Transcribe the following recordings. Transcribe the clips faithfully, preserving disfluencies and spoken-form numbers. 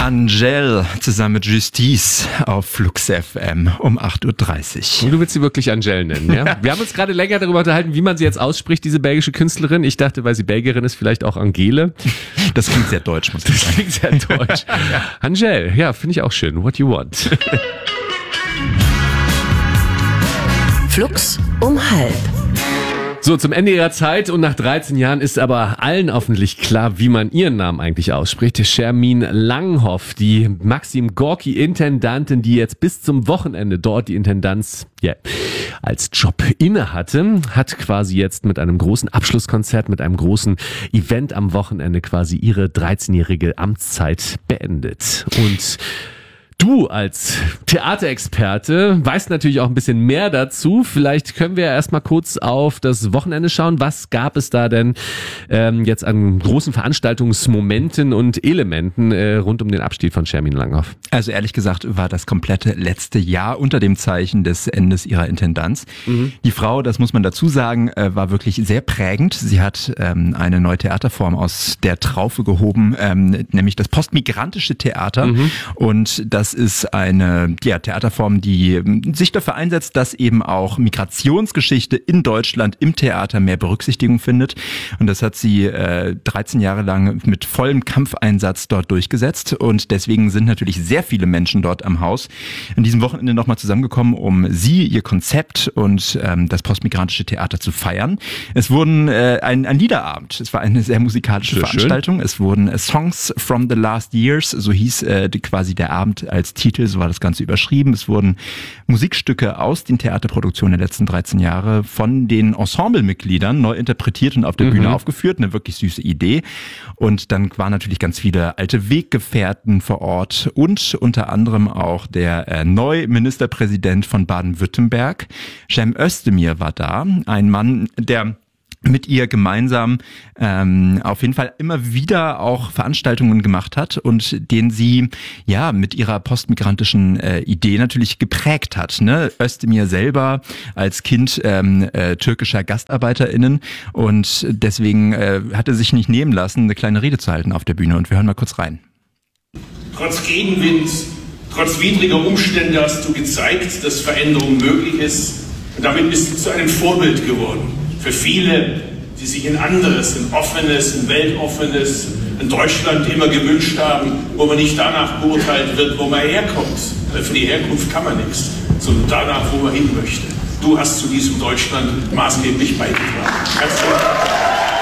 Angèle zusammen mit Justice auf Flux F M um acht Uhr dreißig. Du willst sie wirklich Angèle nennen, ja? Wir haben uns gerade länger darüber unterhalten, wie man sie jetzt ausspricht, diese belgische Künstlerin. Ich dachte, weil sie Belgierin ist, vielleicht auch Angele. Das klingt sehr deutsch, muss ich sagen. Das klingt sehr deutsch. Angèle, ja, finde ich auch schön. What you want. Flux um halb. So, zum Ende ihrer Zeit und nach dreizehn Jahren ist aber allen hoffentlich klar, wie man ihren Namen eigentlich ausspricht. Shermine Langhoff, die Maxim Gorki-Intendantin, die jetzt bis zum Wochenende dort die Intendanz yeah, als Job inne hatte, hat quasi jetzt mit einem großen Abschlusskonzert, mit einem großen Event am Wochenende quasi ihre dreizehnjährige Amtszeit beendet. Und du als Theaterexperte weißt natürlich auch ein bisschen mehr dazu. Vielleicht können wir erstmal kurz auf das Wochenende schauen. Was gab es da denn ähm, jetzt an großen Veranstaltungsmomenten und Elementen äh, rund um den Abschied von Shermine Langhoff? Also ehrlich gesagt war das komplette letzte Jahr unter dem Zeichen des Endes ihrer Intendanz. Mhm. Die Frau, das muss man dazu sagen, äh, war wirklich sehr prägend. Sie hat ähm, eine neue Theaterform aus der Traufe gehoben, ähm, nämlich das postmigrantische Theater. Mhm. Und das Das ist eine ja, Theaterform, die sich dafür einsetzt, dass eben auch Migrationsgeschichte in Deutschland im Theater mehr Berücksichtigung findet. Und das hat sie äh, dreizehn Jahre lang mit vollem Kampfeinsatz dort durchgesetzt. Und deswegen sind natürlich sehr viele Menschen dort am Haus in diesem Wochenende nochmal zusammengekommen, um sie, ihr Konzept und ähm, das postmigrantische Theater zu feiern. Es wurden äh, ein, ein Liederabend. Es war eine sehr musikalische sehr Veranstaltung. Schön. Es wurden äh, Songs from the Last Years, so hieß äh, die, quasi der Abend als Titel, so war das Ganze überschrieben. Es wurden Musikstücke aus den Theaterproduktionen der letzten dreizehn Jahre von den Ensemblemitgliedern neu interpretiert und auf der mhm. Bühne aufgeführt. Eine wirklich süße Idee. Und dann waren natürlich ganz viele alte Weggefährten vor Ort und unter anderem auch der äh, neue Ministerpräsident von Baden-Württemberg, Cem Özdemir, war da. Ein Mann, der mit ihr gemeinsam ähm, auf jeden Fall immer wieder auch Veranstaltungen gemacht hat und den sie ja mit ihrer postmigrantischen äh, Idee natürlich geprägt hat. Ne? Özdemir selber als Kind ähm, äh, türkischer GastarbeiterInnen und deswegen äh, hat er sich nicht nehmen lassen, eine kleine Rede zu halten auf der Bühne und wir hören mal kurz rein. Trotz Gegenwind, trotz widriger Umstände hast du gezeigt, dass Veränderung möglich ist und damit bist du zu einem Vorbild geworden. Für viele, die sich ein anderes, ein offenes, ein weltoffenes, ein Deutschland immer gewünscht haben, wo man nicht danach beurteilt wird, wo man herkommt. Weil für die Herkunft kann man nichts, sondern danach, wo man hin möchte. Du hast zu diesem Deutschland maßgeblich beigetragen. Herzlichen Dank.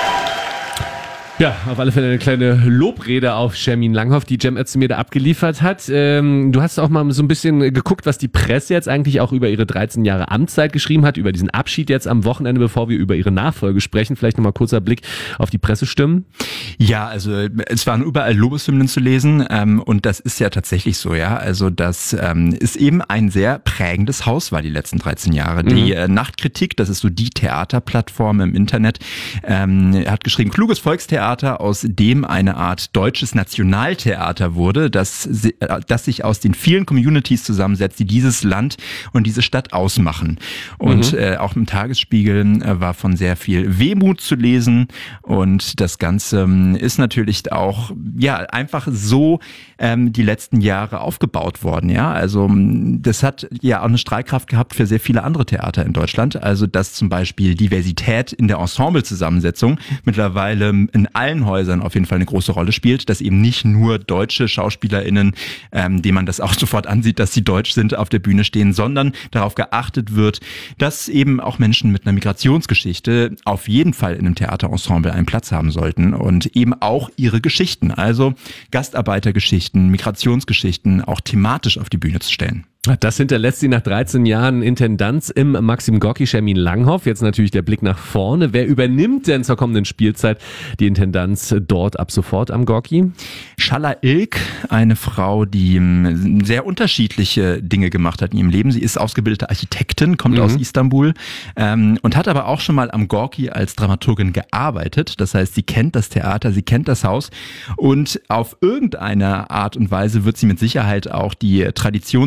Ja, auf alle Fälle eine kleine Lobrede auf Shermine Langhoff, die Cem Özdemir da abgeliefert hat. Ähm, du hast auch mal so ein bisschen geguckt, was die Presse jetzt eigentlich auch über ihre dreizehn Jahre Amtszeit geschrieben hat, über diesen Abschied jetzt am Wochenende, bevor wir über ihre Nachfolge sprechen. Vielleicht nochmal kurzer Blick auf die Pressestimmen. Ja, also es waren überall Lobeshymnen zu lesen ähm, und das ist ja tatsächlich so, ja. Also das ähm, ist eben ein sehr prägendes Haus war die letzten dreizehn Jahre. Mhm. Die äh, Nachtkritik, das ist so die Theaterplattform im Internet, ähm, hat geschrieben, kluges Volkstheater, aus dem eine Art deutsches Nationaltheater wurde, das, das sich aus den vielen Communities zusammensetzt, die dieses Land und diese Stadt ausmachen. Und mhm. äh, auch im Tagesspiegel äh, war von sehr viel Wehmut zu lesen und das Ganze ähm, ist natürlich auch ja einfach so ähm, die letzten Jahre aufgebaut worden. Ja, also das hat ja auch eine Strahlkraft gehabt für sehr viele andere Theater in Deutschland. Also dass zum Beispiel Diversität in der Ensemblezusammensetzung mittlerweile in allen Häusern auf jeden Fall eine große Rolle spielt, dass eben nicht nur deutsche SchauspielerInnen, ähm, denen man das auch sofort ansieht, dass sie deutsch sind, auf der Bühne stehen, sondern darauf geachtet wird, dass eben auch Menschen mit einer Migrationsgeschichte auf jeden Fall in einem Theaterensemble einen Platz haben sollten und eben auch ihre Geschichten, also Gastarbeitergeschichten, Migrationsgeschichten auch thematisch auf die Bühne zu stellen. Das hinterlässt sie nach dreizehn Jahren Intendanz im Maxim Gorki, Shermine Langhoff. Jetzt natürlich der Blick nach vorne. Wer übernimmt denn zur kommenden Spielzeit die Intendanz dort ab sofort am Gorki? Schalla Ilk, eine Frau, die sehr unterschiedliche Dinge gemacht hat in ihrem Leben. Sie ist ausgebildete Architektin, kommt mhm. aus Istanbul ähm, und hat aber auch schon mal am Gorki als Dramaturgin gearbeitet. Das heißt, sie kennt das Theater, sie kennt das Haus und auf irgendeine Art und Weise wird sie mit Sicherheit auch die Traditionslinie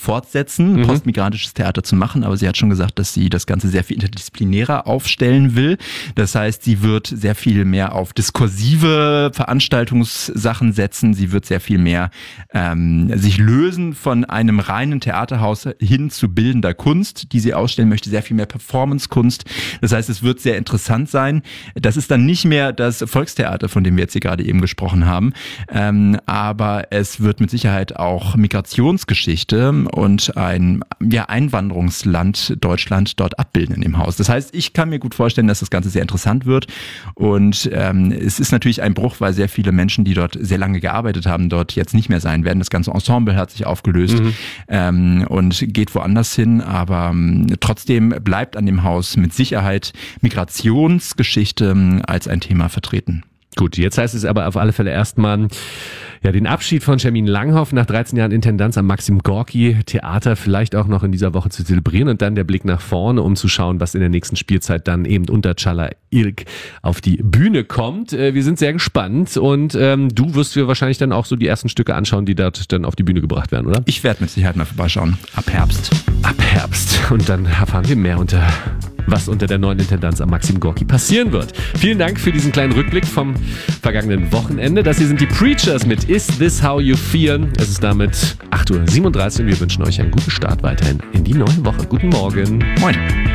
fortsetzen, Mhm. postmigrantisches Theater zu machen, aber sie hat schon gesagt, dass sie das Ganze sehr viel interdisziplinärer aufstellen will. Das heißt, sie wird sehr viel mehr auf diskursive Veranstaltungssachen setzen, sie wird sehr viel mehr ähm, sich lösen von einem reinen Theaterhaus hin zu bildender Kunst, die sie ausstellen möchte, sehr viel mehr Performancekunst. Das heißt, es wird sehr interessant sein. Das ist dann nicht mehr das Volkstheater, von dem wir jetzt hier gerade eben gesprochen haben, ähm, aber es wird mit Sicherheit auch Migrationsgeschichte und ein ja, Einwanderungsland Deutschland dort abbilden in dem Haus. Das heißt, ich kann mir gut vorstellen, dass das Ganze sehr interessant wird und ähm, es ist natürlich ein Bruch, weil sehr viele Menschen, die dort sehr lange gearbeitet haben, dort jetzt nicht mehr sein werden. Das ganze Ensemble hat sich aufgelöst mhm. ähm, und geht woanders hin, aber ähm, trotzdem bleibt an dem Haus mit Sicherheit Migrationsgeschichte ähm, als ein Thema vertreten. Gut, jetzt heißt es aber auf alle Fälle erstmal ja, den Abschied von Schermin Langhoff nach dreizehn Jahren Intendanz am Maxim Gorki Theater vielleicht auch noch in dieser Woche zu zelebrieren und dann der Blick nach vorne, um zu schauen, was in der nächsten Spielzeit dann eben unter Çağla Ilk auf die Bühne kommt. Wir sind sehr gespannt und ähm, du wirst dir wahrscheinlich dann auch so die ersten Stücke anschauen, die dort dann auf die Bühne gebracht werden, oder? Ich werde mit Sicherheit mal vorbeischauen. Ab Herbst. Ab Herbst. Und dann erfahren wir mehr unter was unter der neuen Intendanz am Maxim Gorki passieren wird. Vielen Dank für diesen kleinen Rückblick vom vergangenen Wochenende. Das hier sind die Preachers mit Is This How You Feel? Es ist damit acht Uhr siebenunddreißig und wir wünschen euch einen guten Start weiterhin in die neue Woche. Guten Morgen. Moin.